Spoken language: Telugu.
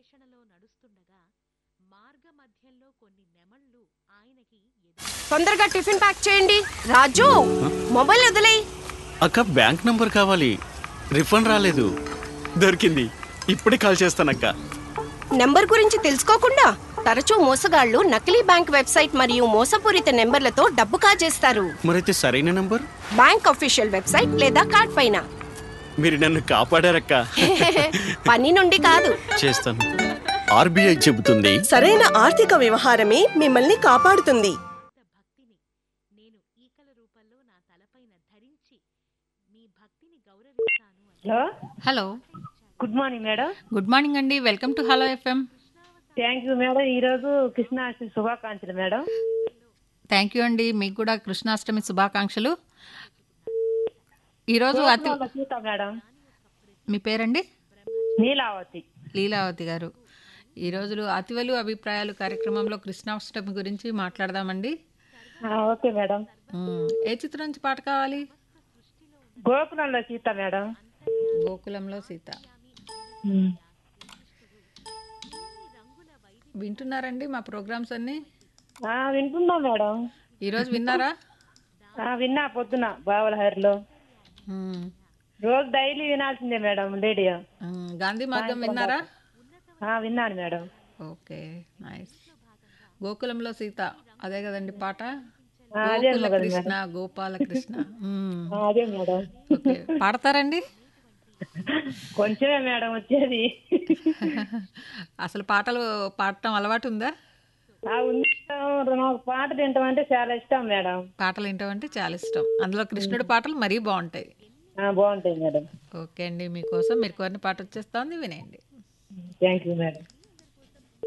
అన్వేషణలో నడుస్తుండగా మార్గమధ్యంలో కొన్ని నెమళ్ళు ఆయనకి తొందరగా టిఫిన్ ప్యాక్ చేయండి. రాజు, మొబైల్ వదిలేయ్. అక్క, బ్యాంక్ నంబర్ కావాలి. రిఫండ్ రాలేదు. దొరికింది. ఇప్పుడే కాల్ చేస్తానక్క. నెంబర్ గురించి తెలుసుకోకుండా తరచూ మోసగాళ్లు నకిలీ బ్యాంక్ వెబ్సైట్ మరియు మోసపూరిత నెంబర్లతో డబ్బు కాజేస్తారు. మరైతే సరైన నంబర్ బ్యాంక్ అఫీషియల్ వెబ్సైట్ లేదా కార్డ్ పైన. మీరు నన్ను కాపాడారక్క. పని నుండి కాదు. చేస్తాను. ఆర్బీఐ చెబుతుంది, సరైన ఆర్థిక వ్యవహారమే మిమ్మల్ని కాపాడుతుంది. భక్తిని నేను ఈకల రూపంలో నా తలపైన ధరించి మీ భక్తిని గౌరవిస్తాను అని. Hello hello, good morning madam. Good morning అండి. Welcome to hello FM. Thank you madam. ఈరోజు కృష్ణాష్టమి శుభాకాంక్షలు మేడం. థ్యాంక్ యూ అండి. మీకు కూడా కృష్ణాష్టమి శుభాకాంక్షలు. ఈరోజు సీత మేడం. మీ పేరండి? నీలావతి. లీలావతి గారు. ఈరోజు అతివలు అభిప్రాయాలు కార్యక్రమంలో కృష్ణాష్టమి గురించి మాట్లాడదామండి. Okay madam. ఏ చిత్రం నుంచి పాట కావాలి? గోకులంలో సీత మేడం. గోకులంలో సీత. వింటున్నారండి మా ప్రోగ్రామ్స్ అన్ని? వింటున్నా మేడం. ఈరోజు విన్నారా? విన్నా పొద్దున బావలహరిలో. రోజు డైలీ వినాల్సిందే మేడం రేడియో. గాంధీ మార్గం విన్నారా? విన్నాను మేడం. Okay, nice. గోకులంలో సీత, అదే కదండి పాట. అదే గోకుల మేడం. కృష్ణ, గోపాల కృష్ణ. అదే మేడం. ఓకే, పాడతారండి? కొంచెమే మేడం వచ్చేది. అసలు పాటలు పాడటం అలవాటు ఉందా? ఉంది. నాకు పాట తింటాం అంటే చాలా ఇష్టం మేడం. పాటలు వింటామంటే చాలా ఇష్టం. అందులో కృష్ణుడి పాటలు మరీ బాగుంటాయి. బాగుంటాయి మేడం. ఓకే అండి, మీకోసం మీరు కోరిన పాట వచ్చేస్తుంది, వినేయండి. Thank you madam.